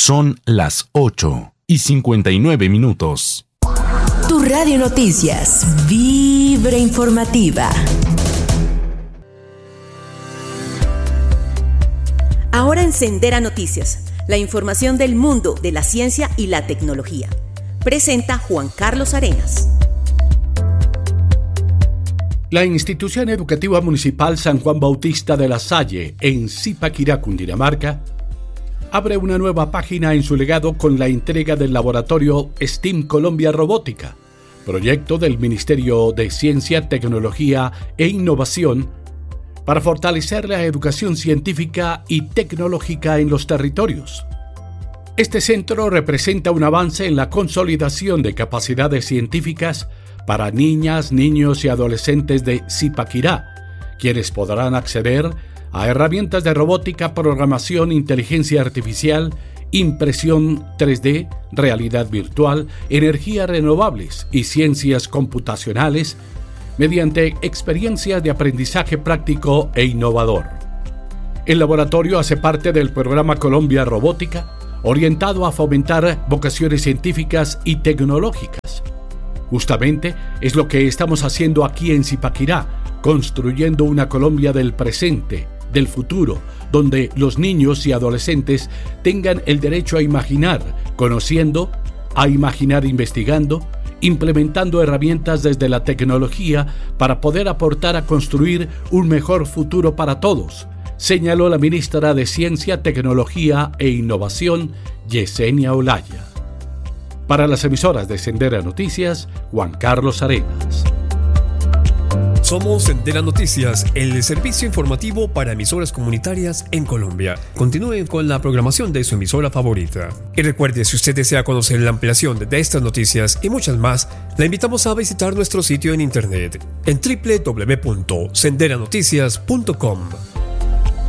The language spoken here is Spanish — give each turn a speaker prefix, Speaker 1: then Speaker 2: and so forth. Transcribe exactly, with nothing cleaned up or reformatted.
Speaker 1: Son las ocho y cincuenta y nueve minutos.
Speaker 2: Tu Radio Noticias, Vibra Informativa.
Speaker 3: Ahora en Sendera Noticias, la información del mundo de la ciencia y la tecnología. Presenta Juan Carlos Arenas.
Speaker 4: La Institución Educativa Municipal San Juan Bautista de la Salle, en Zipaquirá, Cundinamarca, abre una nueva página en su legado con la entrega del laboratorio STEAM Colombia Robótica, proyecto del Ministerio de Ciencia, Tecnología e Innovación para fortalecer la educación científica y tecnológica en los territorios. Este centro representa un avance en la consolidación de capacidades científicas para niñas, niños y adolescentes de Zipaquirá, quienes podrán acceder a herramientas de robótica, programación, inteligencia artificial, impresión tres D, realidad virtual, energías renovables y ciencias computacionales mediante experiencias de aprendizaje práctico e innovador. El laboratorio hace parte del programa Colombia Robótica, orientado a fomentar vocaciones científicas y tecnológicas. Justamente es lo que estamos haciendo aquí en Zipaquirá, construyendo una Colombia del presente, del futuro, donde los niños y adolescentes tengan el derecho a imaginar, conociendo, a imaginar investigando, implementando herramientas desde la tecnología para poder aportar a construir un mejor futuro para todos, señaló la ministra de Ciencia, Tecnología e Innovación, Yesenia Olaya. Para las emisoras de Sendera Noticias, Juan Carlos Arenas.
Speaker 5: Somos Sendera Noticias, el servicio informativo para emisoras comunitarias en Colombia. Continúen con la programación de su emisora favorita. Y recuerde, si usted desea conocer la ampliación de estas noticias y muchas más, la invitamos a visitar nuestro sitio en internet en doble u doble u doble u punto sendera noticias punto com.